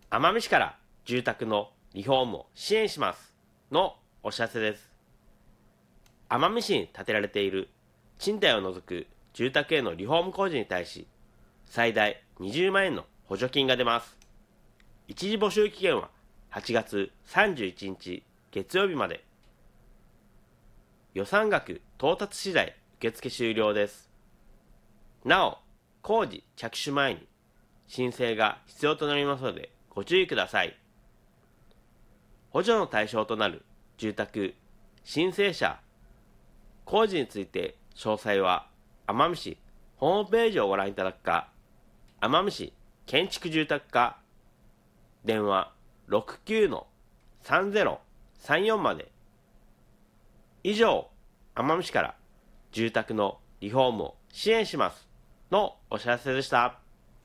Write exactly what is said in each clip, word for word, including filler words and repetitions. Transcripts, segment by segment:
奄美市から住宅のリフォームを支援しますのお知らせです。奄美市に建てられている賃貸を除く住宅へのリフォーム工事に対し、最大にじゅうまんえんの補助金が出ます。一時募集期限ははちがつさんじゅういちにち月曜日まで。予算額到達次第受付終了です。なお、工事着手前に申請が必要となりますのでご注意ください。補助の対象となる住宅、申請者、工事について詳細は奄美市ホームページをご覧いただくか、奄美市建築住宅課電話 ろくきゅうのさんぜろさんよん まで。以上、奄美市から住宅のリフォームを支援しますのお知らせでした。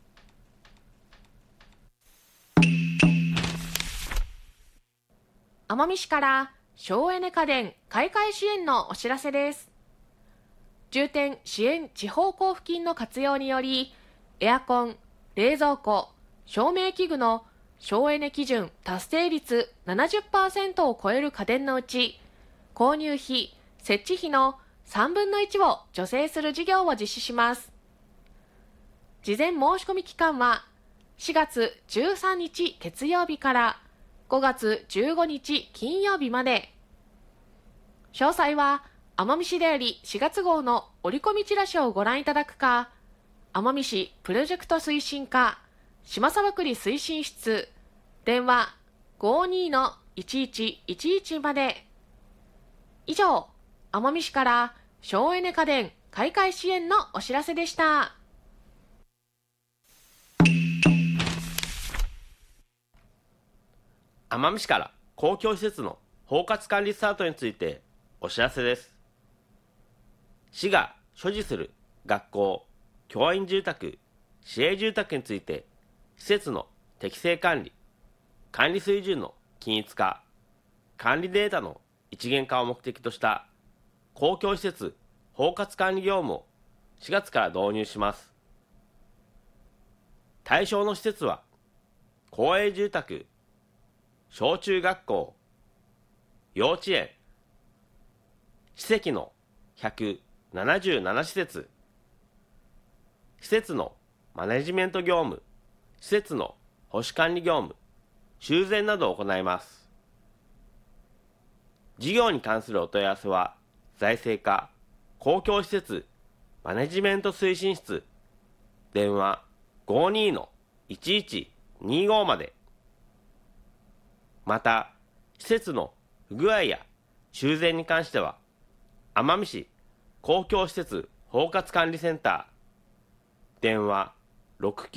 奄美市から省エネ家電買い替え支援のお知らせです。重点支援地方交付金の活用により、エアコン、冷蔵庫、照明器具の省エネ基準達成率 ななじゅっパーセント を超える家電のうち、購入費、設置費のさんぶんのいちを助成する事業を実施します。事前申し込み期間はしがつじゅうさんにち月曜日からごがつじゅうごにち金曜日まで。詳細は奄美市でよりしがつ号の折り込みチラシをご覧いただくか、奄美市プロジェクト推進課島沢栗推進室電話 ごーにーのいちいちいちいち まで。以上、奄美市から省エネ家電買い替え支援のお知らせでした。 奄美市から公共施設の包括管理スタートについてお知らせです。市が所持する学校、教員住宅、市営住宅について、施設の適正管理、管理水準の均一化、管理データの一元化を目的とした公共施設包括管理業務をしがつから導入します。対象の施設は、公営住宅、小中学校、幼稚園、施設のひゃくななじゅうななしせつ、施設のマネジメント業務、施設の保守管理業務、修繕などを行います。事業に関するお問い合わせは、財政課公共施設マネジメント推進室電話 ごーにーのいちいちにーご まで。また、施設の不具合や修繕に関しては、奄美市公共施設包括管理センター電話ろくきゅう